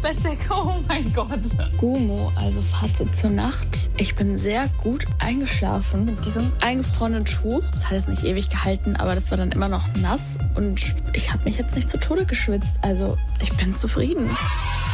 Bettdecke. Oh mein Gott. Gumo, also Fazit zur Nacht. Ich bin sehr gut eingeschlafen mit diesem eingefrorenen Tuch. Das hat jetzt nicht ewig gehalten, aber das war dann immer noch nass. Und ich habe mich jetzt nicht zu Tode geschwitzt. Also ich bin zufrieden.